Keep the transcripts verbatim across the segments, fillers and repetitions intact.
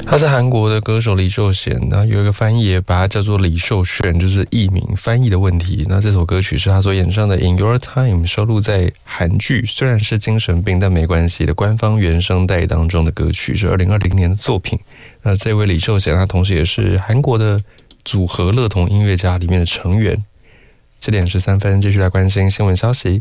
他是韩国的歌手李秀贤，那有一个翻译也把它叫做李秀炫，就是译名翻译的问题。那这首歌曲是他所演唱的《In Your Time》，收录在韩剧虽然是精神病但没关系的官方原声带当中的歌曲，是二零二零年的作品。那这位李秀贤他同时也是韩国的组合乐童音乐家里面的成员。七点十三分，继续来关心新闻消息。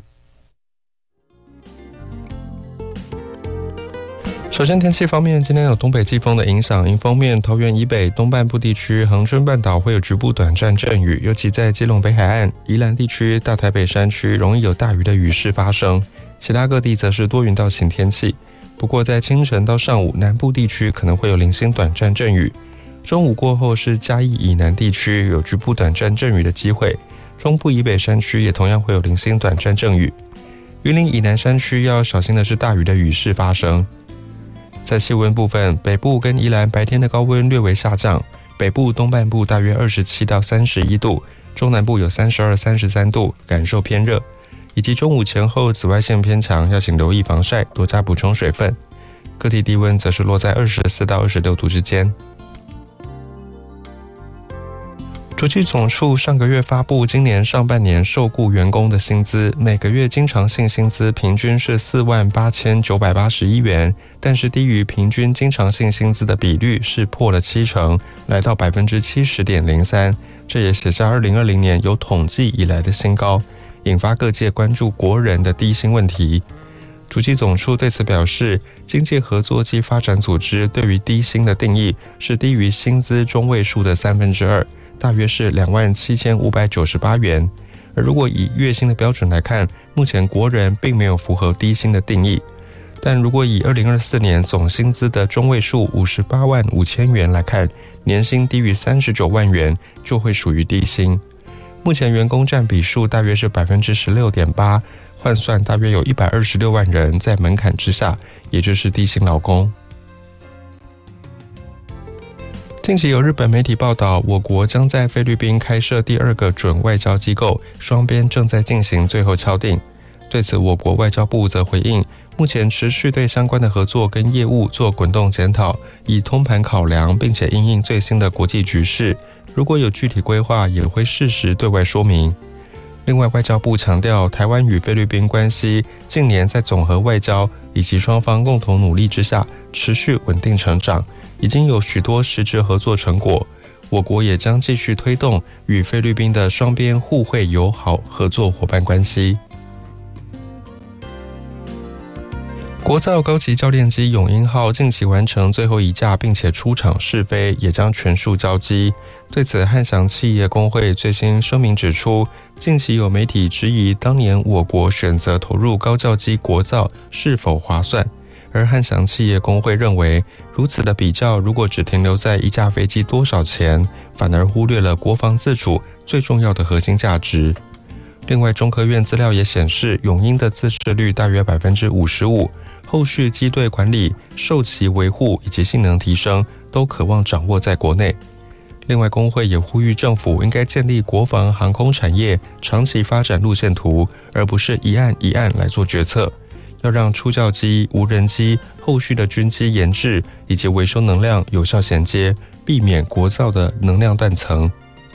首先，天气方面，今天有东北季风的影响，迎风面，桃园以北、东半部地区、恒春半岛会有局部短暂阵雨，尤其在基隆北海岸、宜兰地区、大台北山区容易有大雨的雨势发生。其他各地则是多云到晴天气。不过，在清晨到上午，南部地区可能会有零星短暂阵雨。中午过后是嘉义以南地区有局部短暂阵雨的机会，中部以北山区也同样会有零星短暂阵雨。云林以南山区要小心的是大雨的雨势发生。在气温部分，北部跟宜兰白天的高温略微下降，北部东半部大约二十七到三十一度，中南部有三十二、三十三度，感受偏热。以及中午前后紫外线偏强，要请留意防晒，多加补充水分。各地低温则是落在二十四到二十六度之间。主计总处上个月发布今年上半年受雇员工的薪资，每个月经常性薪资平均是四万八千九百八十一元，但是低于平均经常性薪资的比率是破了七成，来到 百分之七十点零三， 这也写下二零二零年有统计以来的新高，引发各界关注国人的低薪问题。主计总处对此表示，经济合作暨发展组织对于低薪的定义是低于薪资中位数的三分之二，大约是两万七千五百九十八元。而如果以月薪的标准来看，目前国人并没有符合低薪的定义。但如果以二零二四年总薪资的中位数五十八万五千元来看，年薪低于三十九万元就会属于低薪。目前员工占比数大约是 百分之十六点八， 换算大约有一百二十六万人在门槛之下，也就是低薪劳工。近期有日本媒体报道，我国将在菲律宾开设第二个准外交机构，双边正在进行最后敲定。对此，我国外交部则回应，目前持续对相关的合作跟业务做滚动检讨，以通盘考量，并且因应最新的国际局势，如果有具体规划，也会适时对外说明。另外，外交部强调，台湾与菲律宾关系近年在总和外交以及双方共同努力之下，持续稳定成长，已经有许多实质合作成果。我国也将继续推动与菲律宾的双边互惠友好合作伙伴关系。国造高级教练机永鹰号近期完成最后一架，并且出厂试飞，也将全数交机。对此，汉翔企业工会最新声明指出，近期有媒体质疑当年我国选择投入高教机国造是否划算，而汉翔企业工会认为，如此的比较如果只停留在一架飞机多少钱，反而忽略了国防自主最重要的核心价值。另外，中科院资料也显示，永鹰的自制率大约 百分之五十五， 后续机队管理、受期维护以及性能提升都渴望掌握在国内。另外，工会也呼吁政府应该建立国防航空产业长期发展路线图，而不是一案一案来做决策，要让出教机、无人机、后续的军机研制以及维修能量有效衔接，避免国造的能量断层。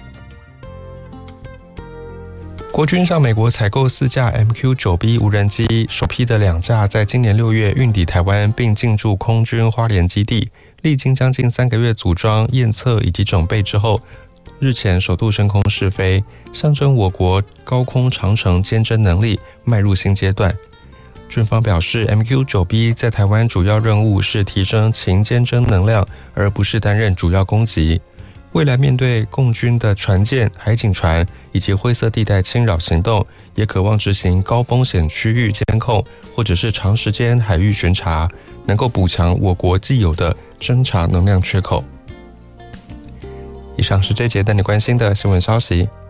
国军向美国采购四架 M Q 九 B 无人机，首批的两架在今年六月运抵台湾，并进驻空军花莲基地。历经将近三个月组装、验测以及整备之后，日前首度升空试飞，象征我国高空长程监侦能力迈入新阶段。军方表示 ，M Q 九 B 在台湾主要任务是提升勤监侦能量，而不是担任主要攻击。未来面对共军的船舰、海警船以及灰色地带侵扰行动，也渴望执行高风险区域监控，或者是长时间海域巡查，能够补强我国既有的侦察能量缺口。以上是这节带你关心的新闻消息。